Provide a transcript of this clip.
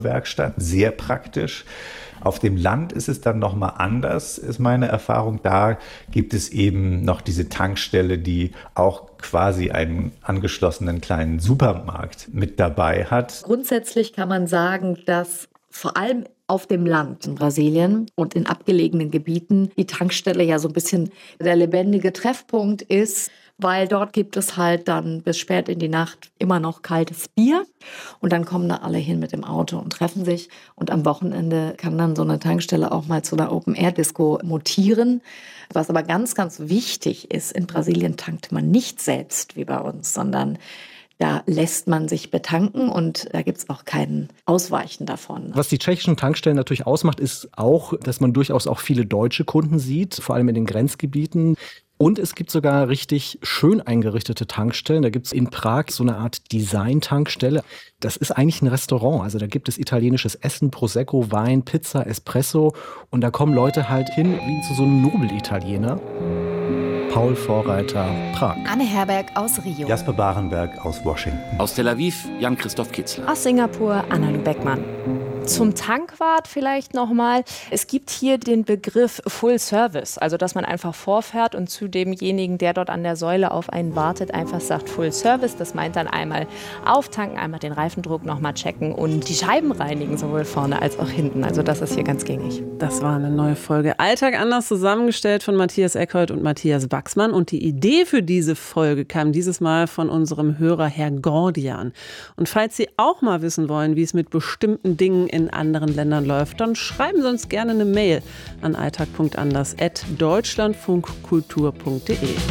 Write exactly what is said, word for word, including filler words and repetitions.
Werkstatt, sehr praktisch. Auf dem Land ist es dann nochmal anders, ist meine Erfahrung. Da gibt es eben noch diese Tankstelle, die auch quasi einen angeschlossenen kleinen Supermarkt mit dabei hat. Grundsätzlich kann man sagen, dass vor allem auf dem Land in Brasilien und in abgelegenen Gebieten die Tankstelle ja so ein bisschen der lebendige Treffpunkt ist, weil dort gibt es halt dann bis spät in die Nacht immer noch kaltes Bier und dann kommen da alle hin mit dem Auto und treffen sich und am Wochenende kann dann so eine Tankstelle auch mal zu einer Open-Air-Disco mutieren. Was aber ganz, ganz wichtig ist, in Brasilien tankt man nicht selbst wie bei uns, sondern da lässt man sich betanken und da gibt es auch kein Ausweichen davon. Was die tschechischen Tankstellen natürlich ausmacht, ist auch, dass man durchaus auch viele deutsche Kunden sieht, vor allem in den Grenzgebieten. Und es gibt sogar richtig schön eingerichtete Tankstellen. Da gibt es in Prag so eine Art Design-Tankstelle. Das ist eigentlich ein Restaurant. Also da gibt es italienisches Essen, Prosecco, Wein, Pizza, Espresso. Und da kommen Leute halt hin wie zu so einem Nobelitaliener. Paul Vorreiter, Prag. Anne Herberg aus Rio. Jasper Barenberg aus Washington. Aus Tel Aviv, Jan-Christoph Kitzler. Aus Singapur, Anna Beckmann. Zum Tankwart vielleicht nochmal. Es gibt hier den Begriff Full Service, also dass man einfach vorfährt und zu demjenigen, der dort an der Säule auf einen wartet, einfach sagt Full Service. Das meint dann einmal auftanken, einmal den Reifendruck nochmal checken und die Scheiben reinigen, sowohl vorne als auch hinten. Also das ist hier ganz gängig. Das war eine neue Folge Alltag anders, zusammengestellt von Matthias Eckholt und Matthias Wachsmann. Und die Idee für diese Folge kam dieses Mal von unserem Hörer Herr Gordian. Und falls Sie auch mal wissen wollen, wie es mit bestimmten Dingen in anderen Ländern läuft, dann schreiben Sie uns gerne eine Mail an alltag punkt anders at deutschlandfunkkultur punkt de.